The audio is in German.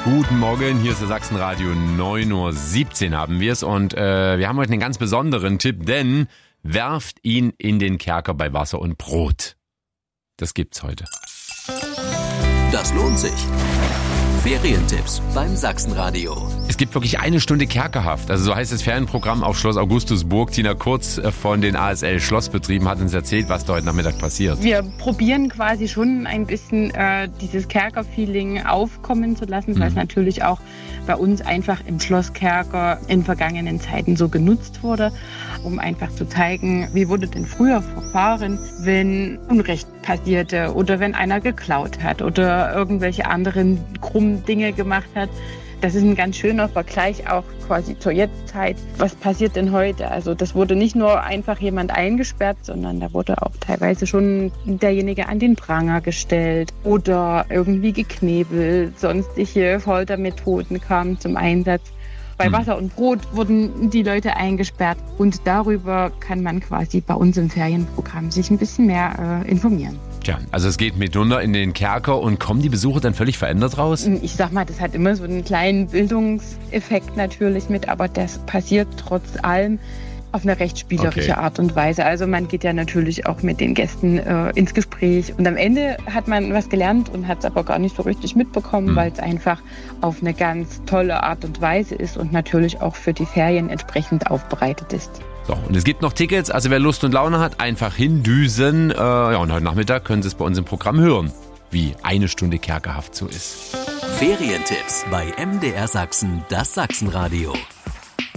Guten Morgen, hier ist das Sachsenradio, 9:17 Uhr haben wir es und wir haben heute einen ganz besonderen Tipp, denn werft ihn in den Kerker bei Wasser und Brot. Das gibt's heute. Das lohnt sich. Ferientipps beim Sachsenradio. Es gibt wirklich 1 Stunde Kerkerhaft. Also so heißt das Ferienprogramm auf Schloss Augustusburg. Tina Kurz von den ASL Schlossbetrieben hat uns erzählt, was da heute Nachmittag passiert. Wir probieren quasi schon ein bisschen dieses Kerker-Feeling aufkommen zu lassen, weil es natürlich auch bei uns einfach im Schlosskerker in vergangenen Zeiten so genutzt wurde, um einfach zu zeigen, wie wurde denn früher verfahren, wenn Unrecht passierte oder wenn einer geklaut hat oder irgendwelche anderen krummen Dinge gemacht hat. Das ist ein ganz schöner Vergleich auch quasi zur Jetztzeit. Was passiert denn heute? Also das wurde nicht nur einfach jemand eingesperrt, sondern da wurde auch teilweise schon derjenige an den Pranger gestellt oder irgendwie geknebelt. Sonstige Foltermethoden kamen zum Einsatz. Bei Wasser und Brot wurden die Leute eingesperrt und darüber kann man quasi bei uns im Ferienprogramm sich ein bisschen mehr informieren. Tja, also es geht mitunter in den Kerker und kommen die Besucher dann völlig verändert raus? Ich sag mal, das hat immer so einen kleinen Bildungseffekt natürlich mit, aber das passiert trotz allem auf eine recht spielerische Art und Weise. Also man geht ja natürlich auch mit den Gästen ins Gespräch und am Ende hat man was gelernt und hat es aber gar nicht so richtig mitbekommen, weil es einfach auf eine ganz tolle Art und Weise ist und natürlich auch für die Ferien entsprechend aufbereitet ist. So, und es gibt noch Tickets, also wer Lust und Laune hat, einfach hindüsen. Und heute Nachmittag können Sie es bei uns im Programm hören, wie 1 Stunde Kerkerhaft so ist. Ferientipps bei MDR Sachsen, das Sachsenradio.